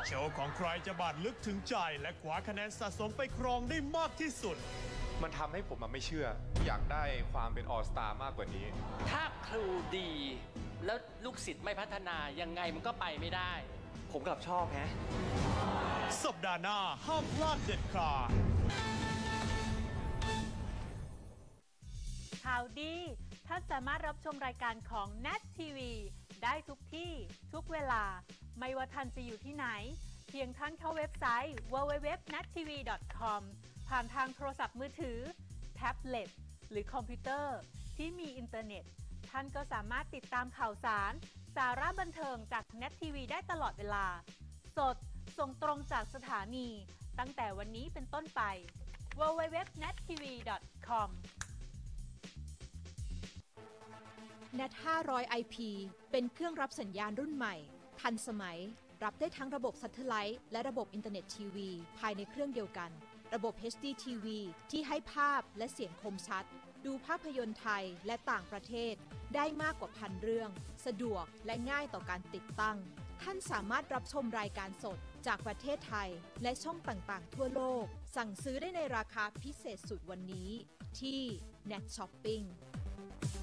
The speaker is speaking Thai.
โชว์ของใครจะบาดลึกถึงใจและคว้าคะแนนสะสมไปครองได้มากที่สุดมันทำให้ผมไม่เชื่ออยากได้ความเป็นออสตามากกว่านี้ถ้าครูดีแล้วลูกศิษย์ไม่พัฒนายังไงมันก็ไปไม่ได้ผมกลับชอบแฮะสัปดาห์หน้าห้ามพลาดเด็ดขาดข่าวดีท่านสามารถรับชมรายการของ NET TV ได้ทุกที่ทุกเวลาไม่ว่าท่านจะอยู่ที่ไหนเพียงท่านเข้าเว็บไซต์ www.nettv.com ผ่านทางโทรศัพท์มือถือแท็บเล็ตหรือคอมพิวเตอร์ที่มีอินเทอร์เน็ตท่านก็สามารถติดตามข่าวสารสาระบันเทิงจาก NET TV ได้ตลอดเวลาสดส่งตรงจากสถานีตั้งแต่วันนี้เป็นต้นไป www.nettv.com NET 500 IP เป็นเครื่องรับสัญญาณรุ่นใหม่ทันสมัยรับได้ทั้งระบบซัตเทไลท์และระบบอินเทอร์เน็ตทีวีภายในเครื่องเดียวกันระบบ HD TV ที่ให้ภาพและเสียงคมชัดดูภาพยนตร์ไทยและต่างประเทศได้มากกว่าพันเรื่องสะดวกและง่ายต่อการติดตั้งท่านสามารถรับชมรายการสดจากประเทศไทยและช่องต่างๆทั่วโลกสั่งซื้อได้ในราคาพิเศษสุดวันนี้ที่ NET Shopping